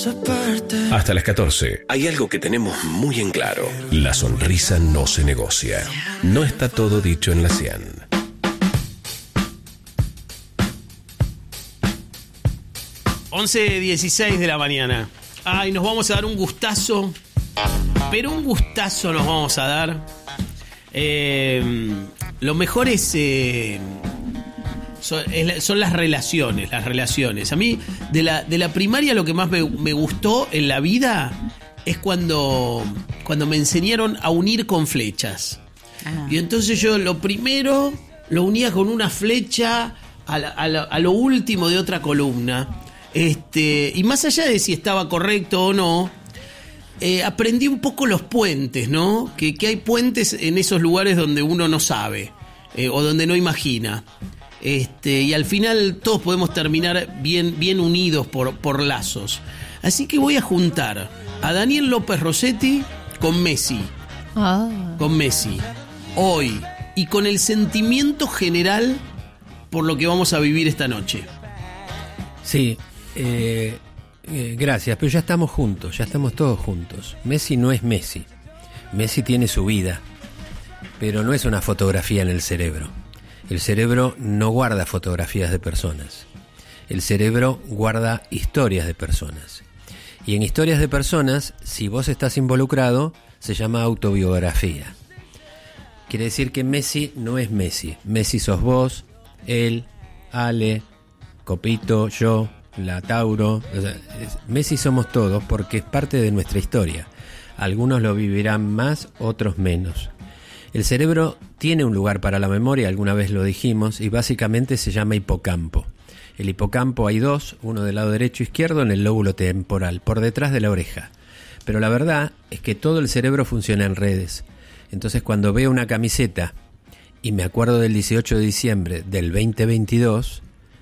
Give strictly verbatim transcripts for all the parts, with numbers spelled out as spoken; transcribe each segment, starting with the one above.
Hasta las catorce. Hay algo que tenemos muy en claro. La sonrisa no se negocia. No está todo dicho en la cien. once dieciséis de la mañana. Ay, nos vamos a dar un gustazo. Pero un gustazo nos vamos a dar. Eh, lo mejor es... Eh, son, es, son las relaciones, las relaciones. A mí, de la, de la primaria, lo que más me, me gustó en la vida es cuando, cuando me enseñaron a unir con flechas. Ah. Y entonces yo lo primero lo unía con una flecha a, la, a, la, a lo último de otra columna. Este, y más allá de si estaba correcto o no, eh, aprendí un poco los puentes, ¿no? Que, que hay puentes en esos lugares donde uno no sabe eh, o donde no imagina. Este, y al final todos podemos terminar bien, bien unidos por, por lazos. Así que voy a juntar a Daniel López Rossetti con Messi. Ah. Con Messi. Hoy. Y con el sentimiento general por lo que vamos a vivir esta noche. Sí. Eh, eh, gracias, pero ya estamos juntos, ya estamos todos juntos. Messi no es Messi. Messi tiene su vida, pero no es una fotografía en el cerebro. El cerebro no guarda fotografías de personas. El cerebro guarda historias de personas. Y en historias de personas, si vos estás involucrado, se llama autobiografía. Quiere decir que Messi no es Messi. Messi sos vos, él, Ale, Copito, yo, la Tauro. O sea, Messi somos todos porque es parte de nuestra historia. Algunos lo vivirán más, otros menos. El cerebro tiene un lugar para la memoria, alguna vez lo dijimos, y básicamente se llama hipocampo. El hipocampo hay dos, uno del lado derecho e izquierdo en el lóbulo temporal, por detrás de la oreja. Pero la verdad es que todo el cerebro funciona en redes. Entonces cuando veo una camiseta y me acuerdo del dieciocho de diciembre del veinte veintidós,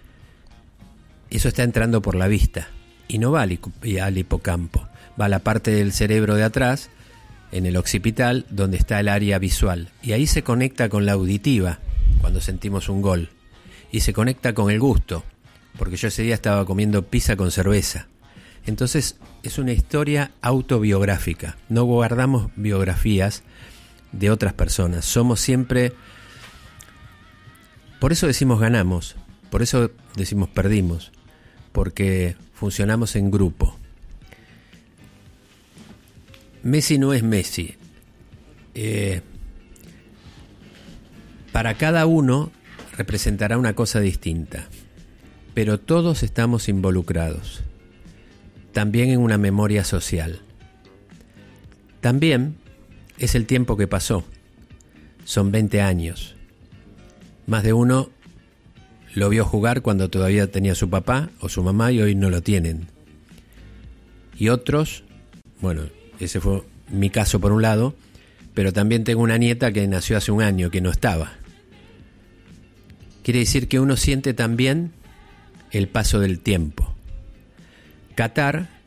eso está entrando por la vista y no va al, al hipocampo, va a la parte del cerebro de atrás, en el occipital, donde está el área visual, y ahí se conecta con la auditiva cuando sentimos un gol, y se conecta con el gusto, porque yo ese día estaba comiendo pizza con cerveza. Entonces es una historia autobiográfica, no guardamos biografías de otras personas, somos siempre, por eso decimos ganamos, por eso decimos perdimos, porque funcionamos en grupo. Messi no es Messi. Eh, para cada uno representará una cosa distinta, pero todos estamos involucrados, también en una memoria social. También es el tiempo que pasó, son veinte años. Más de uno lo vio jugar cuando todavía tenía su papá o su mamá y hoy no lo tienen. Y otros, bueno, ese fue mi caso por un lado, pero también tengo una nieta que nació hace un año, que no estaba. Quiere decir que uno siente también el paso del tiempo. Qatar